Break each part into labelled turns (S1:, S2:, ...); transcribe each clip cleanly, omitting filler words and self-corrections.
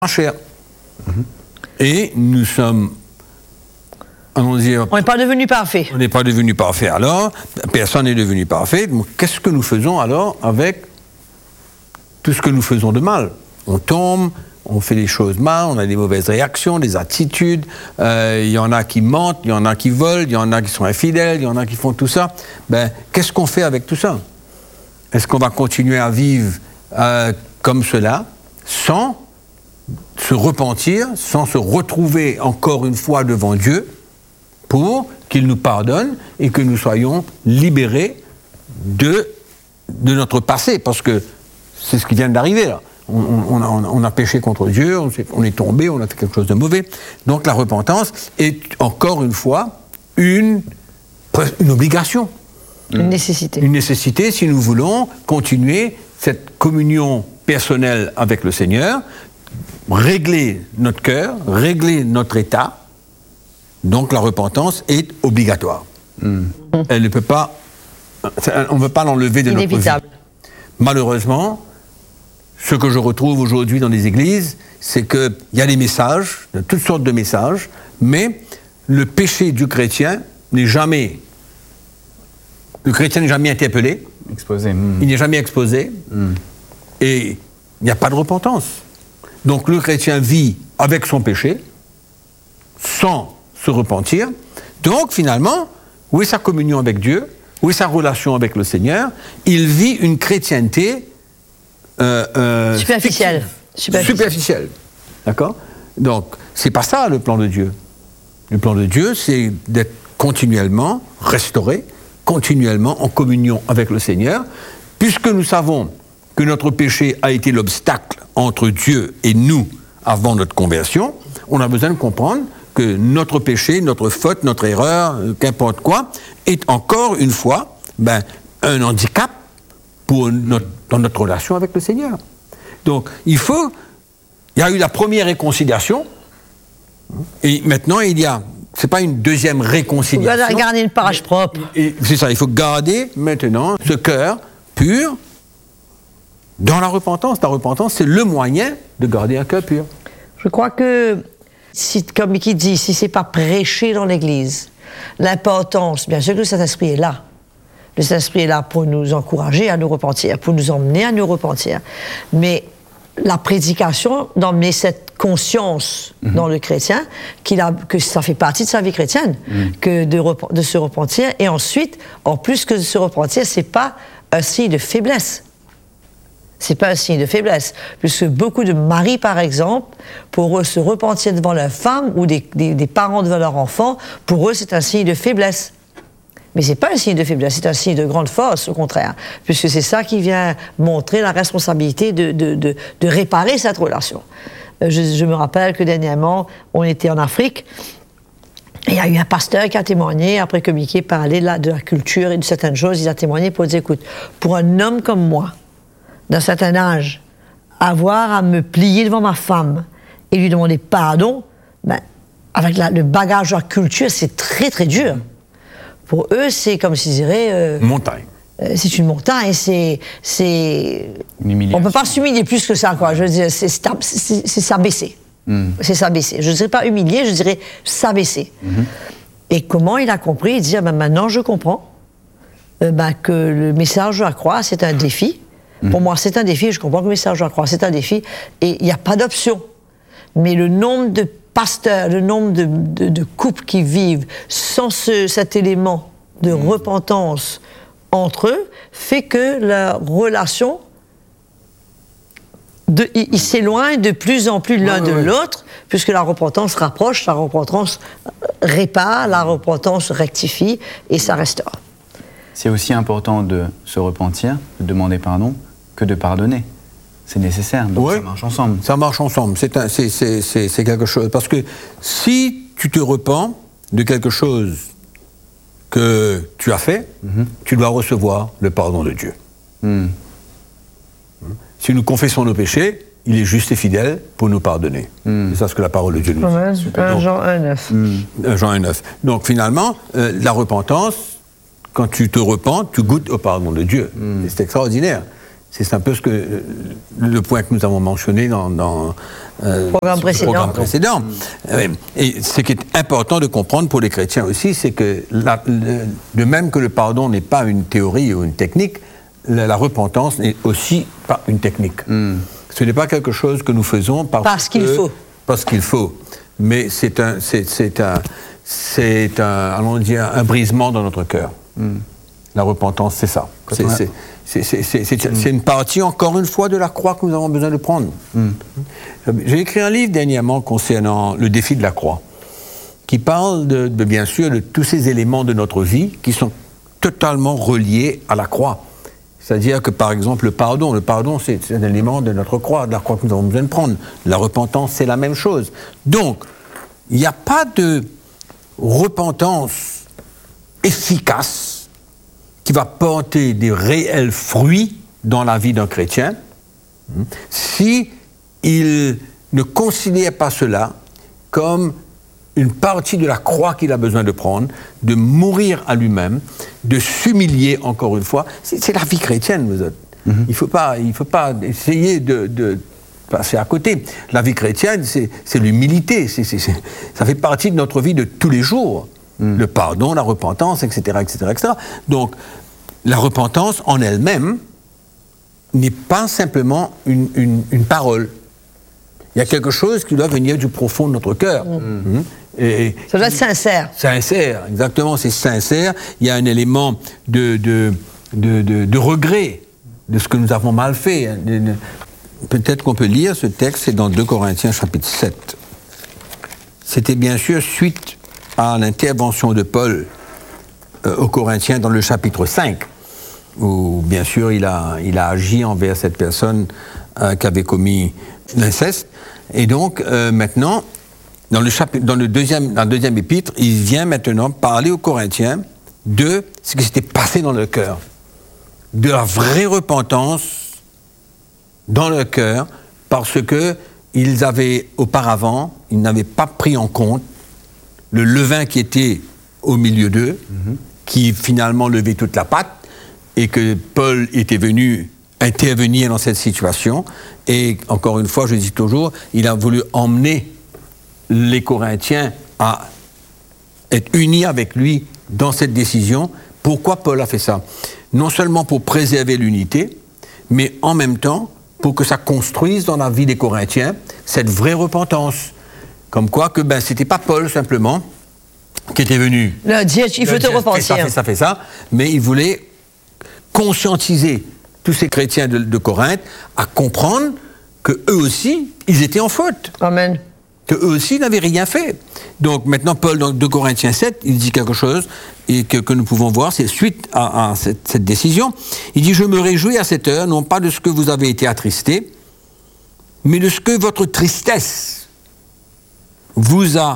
S1: chair. Et nous sommes, allons dire...
S2: On n'est pas devenu parfait.
S1: On n'est pas devenu parfait alors, personne n'est devenu parfait. Donc, qu'est-ce que nous faisons alors avec tout ce que nous faisons de mal? On tombe, on fait des choses mal, on a des mauvaises réactions, des attitudes, il y en a qui mentent, il y en a qui volent, il y en a qui sont infidèles, il y en a qui font tout ça. Ben, qu'est-ce qu'on fait avec tout ça? Est-ce qu'on va continuer à vivre comme cela, sans se repentir, sans se retrouver encore une fois devant Dieu, pour qu'il nous pardonne et que nous soyons libérés de notre passé? Parce que c'est ce qui vient d'arriver là. On a péché contre Dieu, on est tombé, on a fait quelque chose de mauvais. Donc la repentance est encore une fois une obligation.
S2: Une nécessité.
S1: Une nécessité si nous voulons continuer cette communion personnelle avec le Seigneur, régler notre cœur, régler notre état. Donc la repentance est obligatoire. Elle ne peut pas, on ne peut pas l'enlever de notre vie. Malheureusement, ce que je retrouve aujourd'hui dans les églises, c'est qu'il y a des messages, toutes sortes de messages, mais le péché du chrétien n'est jamais... Le chrétien n'est jamais interpellé.
S3: Exposé.
S1: Il n'est jamais exposé. Et il n'y a pas de repentance. Donc le chrétien vit avec son péché, sans se repentir. Donc finalement, où est sa communion avec Dieu? Où est sa relation avec le Seigneur? Il vit une chrétienté
S2: superficielle.
S1: Superficielle. D'accord? Donc, c'est pas ça le plan de Dieu. Le plan de Dieu, c'est d'être continuellement restauré, continuellement en communion avec le Seigneur, puisque nous savons que notre péché a été l'obstacle entre Dieu et nous avant notre conversion. On a besoin de comprendre que notre péché, notre faute, notre erreur, qu'importe quoi, est encore une fois un handicap dans notre relation avec le Seigneur. Donc, il y a eu la première réconciliation, et maintenant c'est pas une deuxième réconciliation.
S2: Il faut garder une page propre.
S1: C'est ça, il faut garder maintenant ce cœur pur dans la repentance. La repentance, c'est le moyen de garder un cœur pur.
S2: Je crois que, comme Mickey dit, si c'est pas prêché dans l'Église, l'importance, bien sûr que le Saint-Esprit est là. Le Saint-Esprit est là pour nous encourager à nous repentir, pour nous emmener à nous repentir. Mais la prédication d'emmener cette conscience dans le chrétien, que ça fait partie de sa vie chrétienne, que de se repentir. Et ensuite, en plus que de se repentir, c'est pas un signe de faiblesse. C'est pas un signe de faiblesse. Puisque beaucoup de maris, par exemple, pour eux, se repentir devant leur femme ou des parents devant leur enfant, pour eux, c'est un signe de faiblesse. Mais c'est pas un signe de faiblesse, c'est un signe de grande force, au contraire. Puisque c'est ça qui vient montrer la responsabilité de réparer cette relation. Je me rappelle que dernièrement, on était en Afrique, et il y a eu un pasteur qui a témoigné, après que Mickey parlait de la culture et de certaines choses, il a témoigné pour dire, écoute, pour un homme comme moi, d'un certain âge, avoir à me plier devant ma femme et lui demander pardon, avec le bagage de la culture, c'est très très dur. Pour eux, c'est comme s'ils diraient...
S1: montagne.
S2: C'est une montagne, c'est...
S3: Une
S2: on ne peut pas s'humilier plus que ça, quoi. Je veux dire, c'est s'abaisser. C'est s'abaisser. Je ne dirais pas humilier, je dirais s'abaisser. Et comment il a compris? Il dit, maintenant je comprends que le message de la croix, c'est un défi. Pour moi, c'est un défi, je comprends que le message de la croix, c'est un défi, et il n'y a pas d'option. Mais le nombre de pasteurs, le nombre de couples qui vivent sans cet élément de repentance entre eux, fait que la relation, ils s'éloignent de plus en plus l'un de l'autre, puisque la repentance rapproche, la repentance répare, la repentance rectifie, et ça restaure.
S3: C'est aussi important de se repentir, de demander pardon, que de pardonner. C'est nécessaire, donc ça marche ensemble.
S1: Ça marche ensemble, c'est quelque chose. Parce que si tu te repens de quelque chose que tu as fait, tu dois recevoir le pardon de Dieu. Si nous confessons nos péchés, il est juste et fidèle pour nous pardonner. C'est ça ce que la parole de Dieu nous dit.
S2: 1 Jean 1,9.
S1: Jean 1,9. Donc finalement, la repentance, quand tu te repens, tu goûtes au pardon de Dieu. C'est extraordinaire. C'est un peu le point que nous avons mentionné dans
S2: programme
S1: précédent. Et ce qui est important de comprendre pour les chrétiens aussi, c'est que de même que le pardon n'est pas une théorie ou une technique, la repentance n'est aussi pas une technique. Ce n'est pas quelque chose que nous faisons parce qu'il faut. Parce qu'il faut. Mais c'est un brisement dans notre cœur. La repentance, c'est ça. C'est une partie, encore une fois, de la croix que nous avons besoin de prendre. J'ai écrit un livre dernièrement concernant le défi de la croix, qui parle bien sûr de tous ces éléments de notre vie qui sont totalement reliés à la croix. C'est-à-dire que, par exemple, le pardon, c'est un élément de notre croix, de la croix que nous avons besoin de prendre. La repentance, c'est la même chose. Donc, il n'y a pas de repentance efficace qui va porter des réels fruits dans la vie d'un chrétien si il ne considère pas cela comme une partie de la croix qu'il a besoin de prendre, de mourir à lui-même, de s'humilier encore une fois. C'est la vie chrétienne, vous êtes. Il ne faut pas essayer de passer à côté. La vie chrétienne, c'est l'humilité. Ça fait partie de notre vie de tous les jours. Le pardon, la repentance, etc., etc., etc. Donc, la repentance en elle-même n'est pas simplement une parole. Il y a quelque chose qui doit venir du profond de notre cœur. Et
S2: ça doit être sincère.
S1: Sincère, exactement, c'est sincère. Il y a un élément de regret de ce que nous avons mal fait. Peut-être qu'on peut lire ce texte, c'est dans 2 Corinthiens chapitre 7. C'était bien sûr suite à l'intervention de Paul aux Corinthiens dans le chapitre 5, où bien sûr il a agi envers cette personne qui avait commis l'inceste. Et donc maintenant, dans la deuxième épître, il vient maintenant parler aux Corinthiens de ce qui s'était passé dans leur cœur, de la vraie repentance dans leur cœur, parce que ils avaient auparavant, ils n'avaient pas pris en compte le levain qui était au milieu d'eux, qui finalement levait toute la pâte, et que Paul était venu intervenir dans cette situation. Et encore une fois, je dis toujours, il a voulu emmener les Corinthiens à être unis avec lui dans cette décision. Pourquoi Paul a fait ça? Non seulement pour préserver l'unité, mais en même temps pour que ça construise dans la vie des Corinthiens cette vraie repentance. Comme quoi que c'était pas Paul simplement qui était venu.
S2: Il faut te repentir.
S1: Fait ça, mais il voulait conscientiser tous ces chrétiens de Corinthe à comprendre qu'eux aussi, ils étaient en faute.
S2: Amen.
S1: Qu'eux aussi n'avaient rien fait. Donc maintenant, Paul, dans 2 Corinthiens 7, il dit quelque chose et que nous pouvons voir, c'est suite à cette décision. Il dit « Je me réjouis à cette heure, non pas de ce que vous avez été attristés, mais de ce que votre tristesse vous a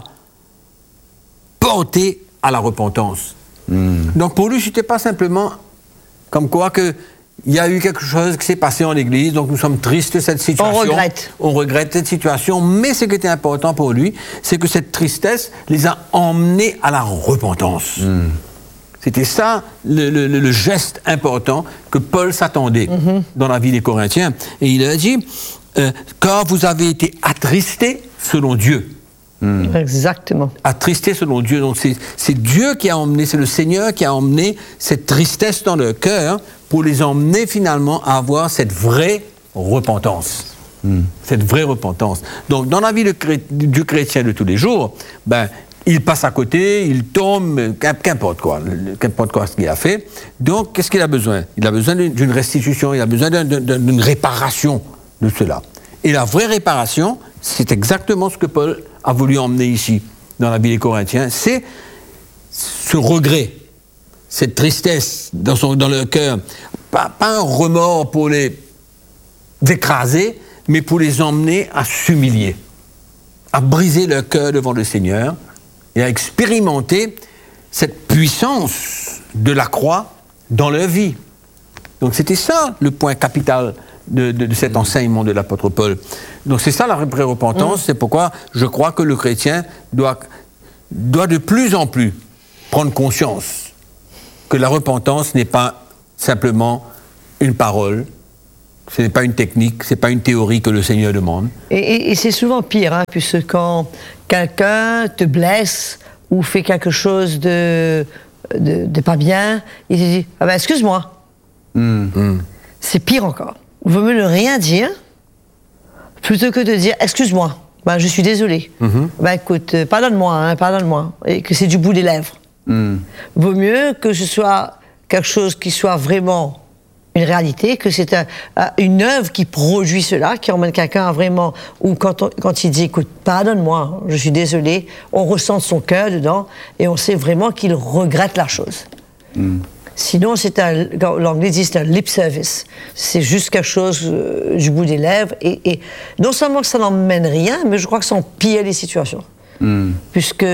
S1: porté à la repentance. » Donc pour lui, ce n'était pas simplement comme quoi il y a eu quelque chose qui s'est passé en Église, donc nous sommes tristes de cette situation. On regrette cette situation, mais ce qui était important pour lui, c'est que cette tristesse les a emmenés à la repentance. C'était ça le geste important que Paul s'attendait dans la vie des Corinthiens. Et il a dit, car vous avez été attristés selon Dieu.
S2: Exactement.
S1: Attristés selon Dieu. Donc c'est Dieu qui a emmené, c'est le Seigneur qui a emmené cette tristesse dans leur cœur pour les emmener finalement à avoir cette vraie repentance. Cette vraie repentance. Donc dans la vie du chrétien de tous les jours, il passe à côté, il tombe, qu'importe quoi ce qu'il a fait. Donc qu'est-ce qu'il a besoin? Il a besoin d'une restitution, il a besoin d'une réparation de cela. Et la vraie réparation, c'est exactement ce que Paul a voulu emmener ici, dans la vie des Corinthiens, c'est ce regret, cette tristesse dans leur cœur. Pas un remords pour les écraser, mais pour les emmener à s'humilier, à briser leur cœur devant le Seigneur et à expérimenter cette puissance de la croix dans leur vie. Donc c'était ça le point capital de cet enseignement de l'apôtre Paul. Donc c'est ça la vraie repentance, c'est pourquoi je crois que le chrétien doit de plus en plus prendre conscience que la repentance n'est pas simplement une parole, Ce n'est pas une technique, ce n'est pas une théorie que le Seigneur demande.
S2: Et c'est souvent pire, hein, puisque quand quelqu'un te blesse ou fait quelque chose de pas bien, il te dit « Ah ben excuse-moi ». C'est pire encore. Il vaut mieux ne rien dire plutôt que de dire « Excuse-moi, ben, je suis désolé. Ben écoute, pardonne-moi, hein, pardonne-moi ». Et que c'est du bout des lèvres. Vaut mieux que ce soit quelque chose qui soit vraiment une réalité, que c'est une œuvre qui produit cela, qui emmène quelqu'un à vraiment... Ou quand il dit, écoute, pardonne-moi, je suis désolé, on ressent son cœur dedans, et on sait vraiment qu'il regrette la chose. Sinon, l'anglais dit, c'est un lip service. C'est juste quelque chose du bout des lèvres, et non seulement que ça n'emmène rien, mais je crois que ça empire les situations. Puisque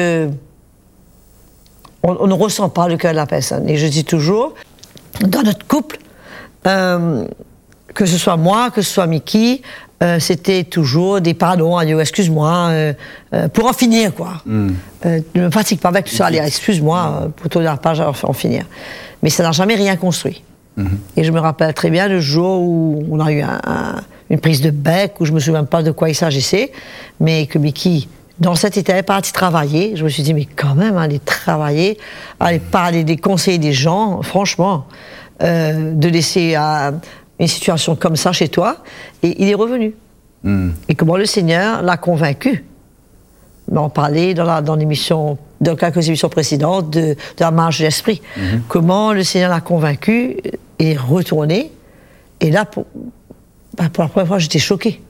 S2: on ne ressent pas le cœur de la personne. Et je dis toujours, dans notre couple, que ce soit moi, que ce soit Mickey, c'était toujours des pardons, excuse-moi, pour en finir, quoi. Ne me fatigue pas avec tout ça, allez, excuse-moi, pour tourner la page, en finir. Mais ça n'a jamais rien construit. Et je me rappelle très bien le jour où on a eu une prise de bec, où je me souviens pas de quoi il s'agissait, mais que Mickey, dans cet état, est parti travailler. Je me suis dit, mais quand même, aller travailler, aller parler des conseils des gens, franchement... de laisser une situation comme ça chez toi, et il est revenu. Et comment le Seigneur l'a convaincu. On parlait dans quelques émissions précédentes de la marche de l'esprit. Comment le Seigneur l'a convaincu et est retourné. Et là, pour la première fois, j'étais choquée.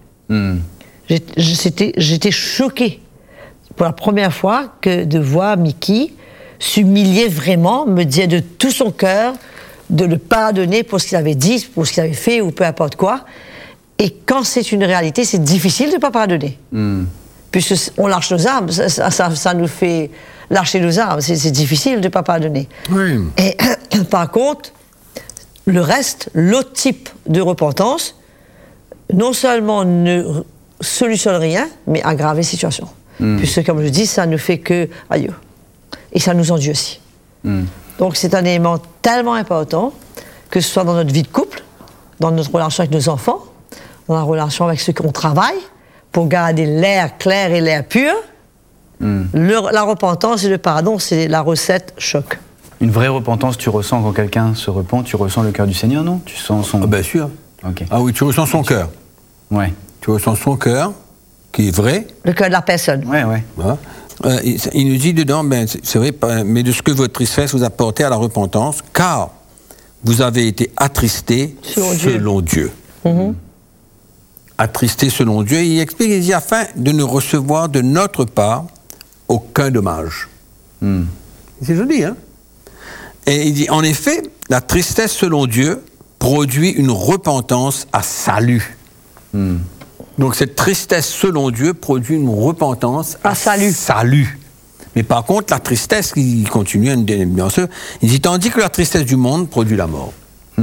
S2: J'étais choquée pour la première fois de voir Mickey s'humilier vraiment, me dire de tout son cœur de le pardonner pour ce qu'il avait dit, pour ce qu'il avait fait, ou peu importe quoi. Et quand c'est une réalité, c'est difficile de ne pas pardonner. Puisqu'on lâche nos armes, ça nous fait lâcher nos armes. C'est difficile de ne pas pardonner. Et par contre, le reste, l'autre type de repentance, non seulement ne solutionne rien, mais aggrave les situations. Puisque, comme je dis, ça ne fait que aïe. Et ça nous endurcit. Donc c'est un élément tellement important, que ce soit dans notre vie de couple, dans notre relation avec nos enfants, dans la relation avec ceux qu'on travaille, pour garder l'air clair et l'air pur. La repentance et le pardon, c'est la recette choc.
S3: Une vraie repentance, tu ressens quand quelqu'un se repent, tu ressens le cœur du Seigneur, non? Tu sens son...
S1: Bien sûr.
S3: Okay.
S1: Ah oui, tu ressens son cœur.
S3: Ouais.
S1: Tu ressens son cœur, qui est vrai.
S2: Le cœur de la personne.
S3: Ouais.
S1: Voilà. Il nous dit dedans, c'est vrai, mais de ce que votre tristesse vous a porté à la repentance, car vous avez été attristés selon Dieu. Attristés selon Dieu. Il explique, il dit, afin de ne recevoir de notre part aucun dommage. C'est joli, hein? Et il dit, en effet, la tristesse selon Dieu produit une repentance à salut. Donc cette tristesse selon Dieu produit une repentance à salut. Mais par contre, la tristesse, il continue, bien sûr, il dit, tandis que la tristesse du monde produit la mort.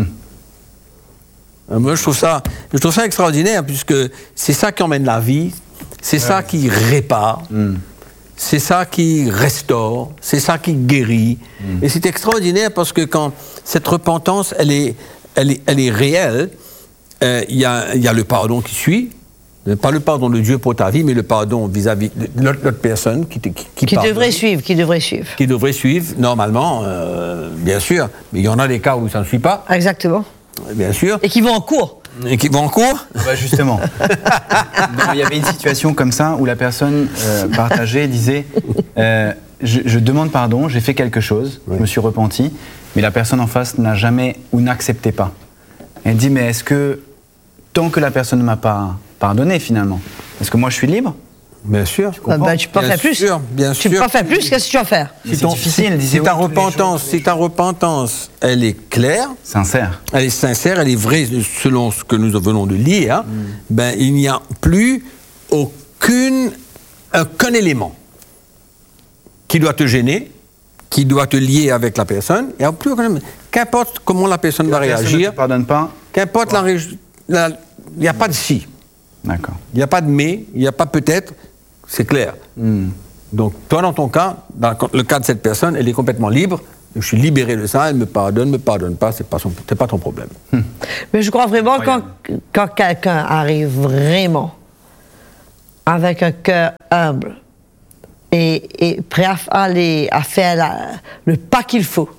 S1: Moi, je trouve ça extraordinaire, puisque c'est ça qui emmène la vie, c'est ça qui répare, c'est ça qui restaure, c'est ça qui guérit. Et c'est extraordinaire parce que quand cette repentance, elle est réelle, il y a le pardon qui suit. Pas le pardon de Dieu pour ta vie, mais le pardon vis-à-vis de l'autre personne qui
S2: devrait suivre. Qui devrait suivre,
S1: normalement, bien sûr. Mais il y en a des cas où ça ne suit pas.
S2: Exactement.
S1: Bien sûr.
S2: Et qui vont en cours.
S3: Justement. Il y avait une situation comme ça où la personne partageait, disait je demande pardon, j'ai fait quelque chose, je me suis repenti, mais la personne en face n'a jamais ou n'acceptait pas. Elle dit, mais est-ce que tant que la personne ne m'a pas pardonné finalement, est-ce que moi je suis libre?
S1: Bien sûr.
S2: Tu peux pas faire plus.
S1: Bien sûr.
S2: Tu peux pas faire plus, qu'est-ce que tu vas faire?
S3: C'est difficile.
S1: Si ta repentance, elle est claire,
S3: sincère,
S1: elle est vraie selon ce que nous venons de lire, il n'y a plus aucun élément qui doit te gêner, qui doit te lier avec la personne. Il n'y a plus aucun élément. Qu'importe comment la personne va réagir.
S3: Ne te pardonne pas.
S1: Qu'importe il n'y a pas de si.
S3: D'accord.
S1: Il n'y a pas de mais, il n'y a pas peut-être, c'est clair. Donc, toi, dans ton cas, dans le cas de cette personne, elle est complètement libre Je suis libéré de ça, elle me pardonne pas, c'est pas ton problème.
S2: Mais je crois vraiment quand quelqu'un arrive vraiment avec un cœur humble et prêt à faire le pas qu'il faut,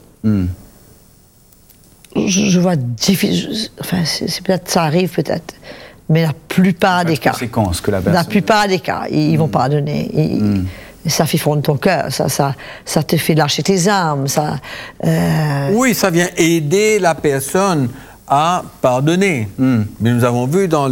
S2: je vois difficile. Enfin, c'est peut-être ça arrive peut-être, mais la plupart des cas.
S3: Conséquences que la personne.
S2: La plupart des cas, ils vont pardonner. Ça fait fondre ton cœur, ça te fait lâcher tes armes.
S1: Oui, ça vient aider la personne à pardonner. Mais nous avons vu dans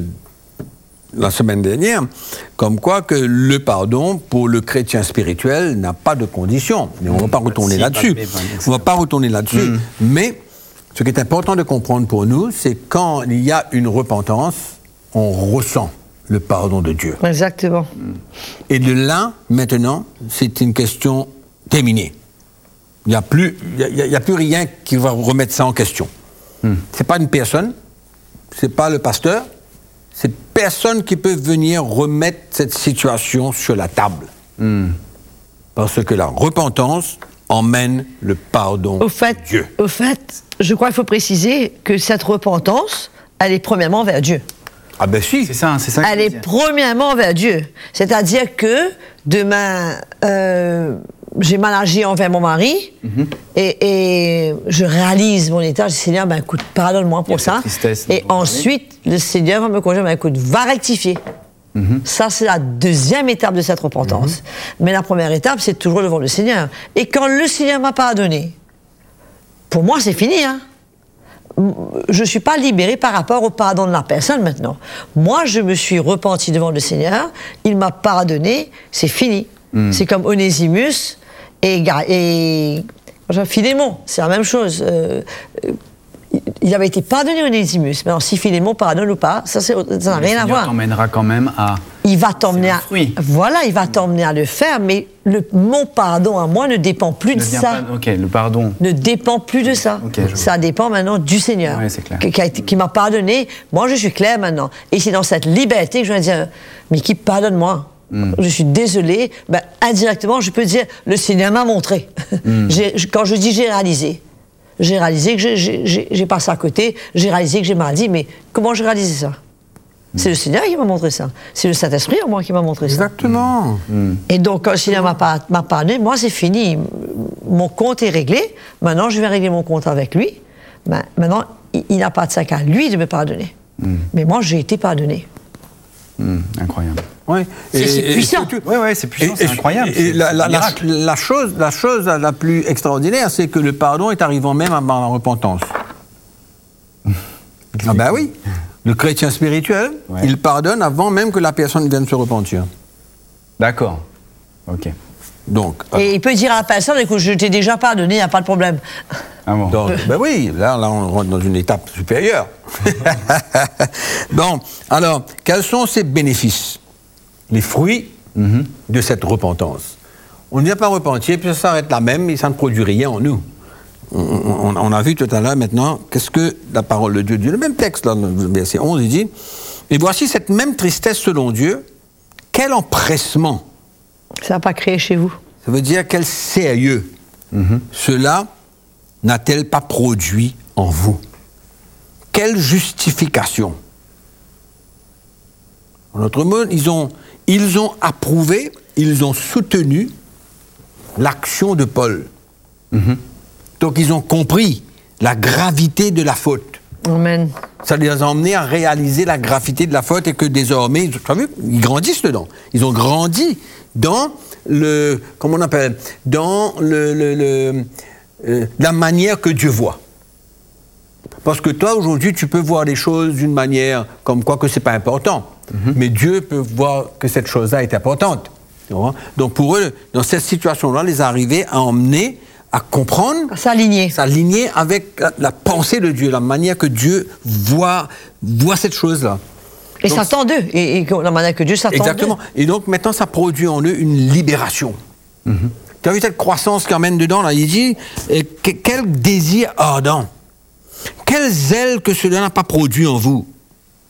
S1: la semaine dernière, comme quoi que le pardon, pour le chrétien spirituel, n'a pas de condition. Mais on ne va pas retourner là-dessus. On ne va pas retourner là-dessus. Mais ce qui est important de comprendre pour nous, c'est quand il y a une repentance, on ressent le pardon de Dieu.
S2: Exactement.
S1: Et de là, maintenant, c'est une question terminée. Il n'y a plus rien qui va remettre ça en question. C'est pas une personne, c'est pas le pasteur, c'est personne qui peut venir remettre cette situation sur la table. Parce que la repentance emmène le pardon de Dieu.
S2: Au fait, je crois qu'il faut préciser que cette repentance, elle est premièrement vers Dieu.
S1: Ah ben si.
S3: C'est ça.
S2: Elle est premièrement vers Dieu. C'est-à-dire que demain, j'ai mal agi envers mon mari et je réalise mon état. Je dis, Seigneur, ben écoute, pardonne-moi pour ça. Et ensuite, le Seigneur va me conduire, ben écoute, va rectifier. Ça, c'est la deuxième étape de cette repentance. Mais la première étape, c'est toujours devant le Seigneur. Et quand le Seigneur m'a pardonné, pour moi, c'est fini, hein. Je ne suis pas libérée par rapport au pardon de la personne maintenant. Moi, je me suis repentie devant le Seigneur, il m'a pardonné, c'est fini. C'est comme Onésimus et Philémon, c'est la même chose. Il avait été pardonné Onésimus, mais alors si Philémon pardonne ou pas, ça n'a rien à voir.
S3: Il t'emmènera quand même à...
S2: Il va t'emmener il va t'emmener à le faire, mais mon pardon à moi ne dépend plus de ça.
S3: Le pardon
S2: ne dépend plus de ça. Ça dépend maintenant du Seigneur, qui m'a pardonné. Moi, je suis claire maintenant. Et c'est dans cette liberté que je vais dire, mais qui pardonne-moi. Je suis désolée. Ben, indirectement, je peux dire, le Seigneur m'a montré. Quand je dis j'ai réalisé que j'ai passé à côté, j'ai réalisé que j'ai mal dit, mais comment j'ai réalisé ça? C'est le Seigneur qui m'a montré ça. C'est le Saint-Esprit en moi qui m'a montré ça.
S1: Exactement.
S2: Et donc, quand le Seigneur m'a pardonné, moi, c'est fini. Mon compte est réglé. Maintenant, je vais régler mon compte avec lui. Ben, maintenant, il n'a pas de sac à lui de me pardonner. Mais moi, j'ai été pardonné.
S3: Incroyable.
S1: Ouais.
S2: C'est puissant.
S3: Oui, c'est puissant, c'est incroyable.
S1: Et la chose la plus extraordinaire, c'est que le pardon est arrivant même avant la repentance. Ah ben oui. Le chrétien spirituel, il pardonne avant même que la personne vienne se repentir.
S3: D'accord. Ok.
S1: Donc,
S2: et il peut dire à la personne, écoute, je t'ai déjà pardonné, il n'y a pas de problème.
S3: Ah bon.
S1: Donc, ben oui, là, on rentre dans une étape supérieure. Bon, alors, quels sont ces bénéfices, les fruits de cette repentance? On ne vient pas repentir, puis ça s'arrête là même, et ça ne produit rien en nous. On a vu tout à l'heure maintenant, qu'est-ce que la parole de Dieu dit. Le même texte, là, dans le verset 11, il dit, « Et voici cette même tristesse selon Dieu, quel empressement !»
S2: Ça n'a pas créé chez vous.
S1: Ça veut dire quel sérieux cela n'a-t-elle pas produit en vous? Quelle justification? En d'autres mots, ils ont approuvé, ils ont soutenu l'action de Paul. Donc ils ont compris la gravité de la faute.
S2: Amen.
S1: Ça les a emmenés à réaliser la gravité de la faute et que désormais, tu as vu, ils grandissent dedans. Ils ont grandi dans comment on appelle, dans la manière que Dieu voit. Parce que toi, aujourd'hui, tu peux voir les choses d'une manière comme quoi que c'est pas important. Mais Dieu peut voir que cette chose-là est importante. Donc pour eux, dans cette situation-là, les arriver à emmener, à comprendre, s'aligner avec la pensée de Dieu, la manière que Dieu voit cette chose-là.
S2: Et s'attend d'eux, et la manière que Dieu s'attend d'eux.
S1: Exactement. Et donc maintenant, ça produit en eux une libération. Tu as vu cette croissance qui emmène dedans, là, il dit, quel désir ardent, quel zèle que cela n'a pas produit en vous.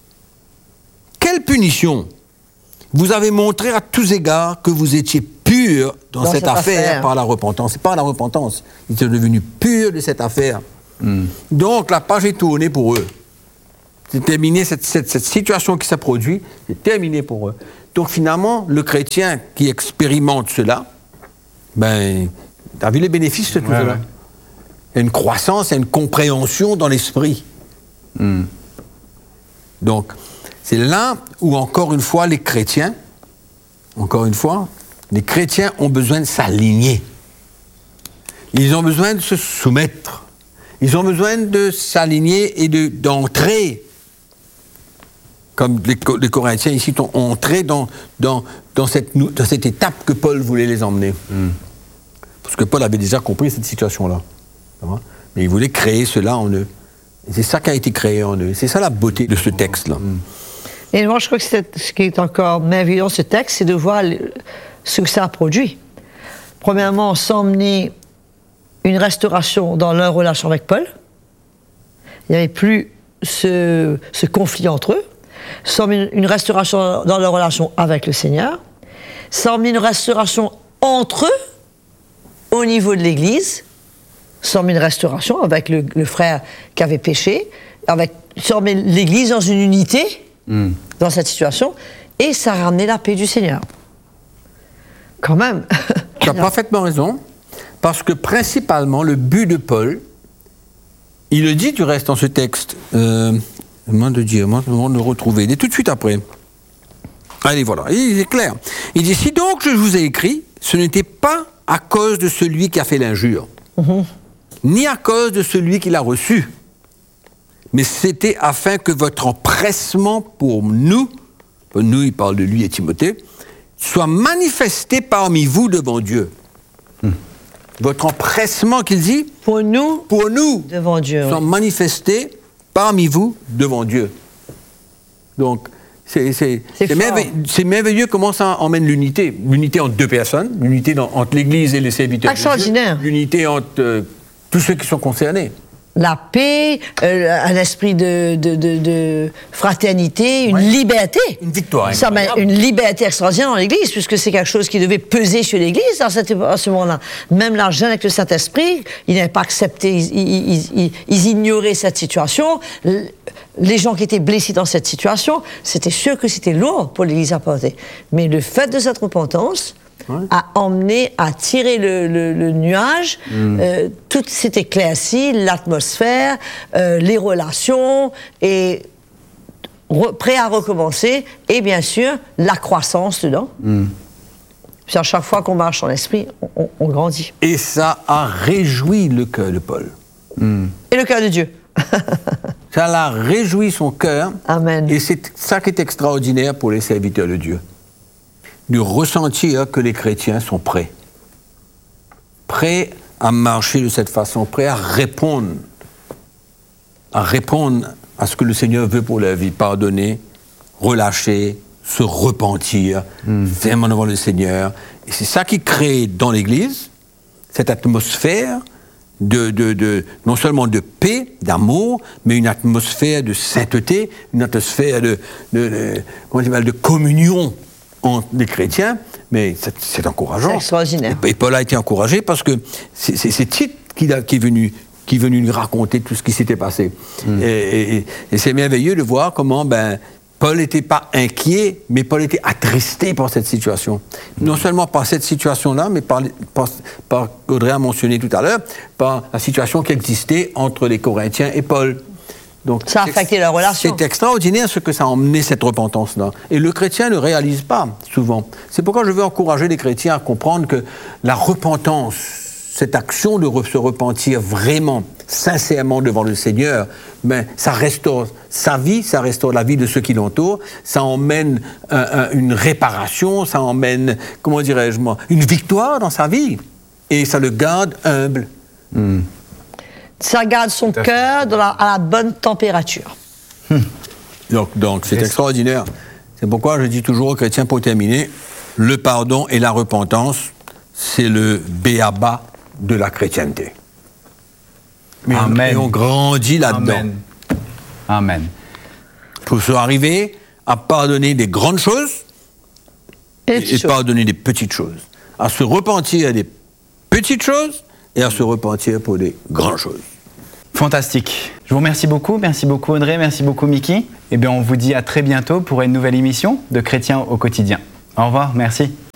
S1: Quelle punition! Vous avez montré à tous égards que vous étiez purs purs dans cette affaire par la repentance. C'est pas la repentance. Ils sont devenus purs de cette affaire. Donc la page est tournée pour eux. C'est terminé, cette situation qui s'est produite, c'est terminé pour eux. Donc finalement, le chrétien qui expérimente cela, ben, tu as vu les bénéfices de tout cela. Il y a une croissance, il y a une compréhension dans l'esprit. Donc, c'est là où, encore une fois, les chrétiens ont besoin de s'aligner. Ils ont besoin de se soumettre. Ils ont besoin de s'aligner et d'entrer, comme les Corinthiens ici ont entré dans cette étape que Paul voulait les emmener. Parce que Paul avait déjà compris cette situation-là. Mais il voulait créer cela en eux. Et c'est ça qui a été créé en eux. C'est ça la beauté de ce texte-là.
S2: Et moi, je crois que ce qui est encore merveilleux dans ce texte, c'est de voir ce que ça a produit. Premièrement, s'emmener une restauration dans leur relation avec Paul. Il n'y avait plus ce conflit entre eux. S'emmener une restauration dans leur relation avec le Seigneur. S'emmener une restauration entre eux, au niveau de l'Église. S'emmener une restauration avec le frère qui avait péché. S'emmener l'Église dans une unité, dans cette situation. Et ça a ramené la paix du Seigneur. Quand même.
S1: Tu as parfaitement raison. Parce que principalement, le but de Paul, il le dit du reste dans ce texte, de le retrouver, il est tout de suite après. Allez, voilà, il est clair. Il dit, si donc je vous ai écrit, ce n'était pas à cause de celui qui a fait l'injure, ni à cause de celui qui l'a reçu, mais c'était afin que votre empressement pour nous, il parle de lui et Timothée, soit manifesté parmi vous devant Dieu. Votre empressement, qu'il dit, pour nous,
S2: devant Dieu,
S1: sont manifestés parmi vous devant Dieu. Donc, c'est merveilleux comment ça emmène l'unité. L'unité entre deux personnes, l'unité entre l'Église et les serviteurs de Dieu, l'unité entre tous ceux qui sont concernés.
S2: La paix, un esprit de fraternité, une liberté.
S1: Une victoire.
S2: Une liberté extraordinaire dans l'Église, puisque c'est quelque chose qui devait peser sur l'Église à ce moment-là. Même la jeune avec le Saint-Esprit, ils n'avaient pas accepté, ils ignoraient cette situation. Les gens qui étaient blessés dans cette situation, c'était sûr que c'était lourd pour l'Église à porter. Mais le fait de cette repentance a emmené à tirer le nuage, tout s'est éclairci, l'atmosphère, les relations, et prêt à recommencer, et bien sûr, la croissance dedans. Puis à chaque fois qu'on marche en esprit, on grandit.
S1: Et ça a réjoui le cœur de Paul.
S2: Et le cœur de Dieu.
S1: Ça l'a réjoui son cœur.
S2: Amen.
S1: Et c'est ça qui est extraordinaire pour les serviteurs de Dieu. De ressentir que les chrétiens sont prêts à marcher de cette façon, prêts à répondre à ce que le Seigneur veut pour leur vie, pardonner, relâcher, se repentir, vraiment devant le Seigneur. Et c'est ça qui crée dans l'Église cette atmosphère non seulement de paix, d'amour, mais une atmosphère de sainteté, une atmosphère de communion entre les chrétiens, mais c'est encourageant.
S2: C'est extraordinaire.
S1: Et Paul a été encouragé parce que c'est Tite qui est venu lui raconter tout ce qui s'était passé. Et c'est merveilleux de voir comment Paul n'était pas inquiet, mais Paul était attristé par cette situation. Non seulement par cette situation-là, mais par Audrey a mentionné tout à l'heure, par la situation qui existait entre les Corinthiens et Paul. Donc,
S2: ça a affecté leur relation.
S1: C'est extraordinaire ce que ça a emmené, cette repentance-là. Et le chrétien ne réalise pas, souvent. C'est pourquoi je veux encourager les chrétiens à comprendre que la repentance, cette action de se repentir vraiment, sincèrement devant le Seigneur, ça restaure sa vie, ça restaure la vie de ceux qui l'entourent, ça emmène une réparation, ça emmène, une victoire dans sa vie. Et ça le garde humble.
S2: Ça garde son cœur à la bonne température.
S1: Donc c'est extraordinaire. C'est pourquoi je dis toujours aux chrétiens, pour terminer, le pardon et la repentance, c'est le b.a.-ba de la chrétienté.
S3: Amen.
S1: Et on grandit là-dedans.
S3: Amen.
S1: Pour se arriver à pardonner des grandes choses et pardonner des petites choses. à se repentir des petites choses et à se repentir pour des grandes choses.
S3: Fantastique. Je vous remercie beaucoup Audrey, merci beaucoup Mickey. Et bien on vous dit à très bientôt pour une nouvelle émission de Chrétiens au quotidien. Au revoir, merci.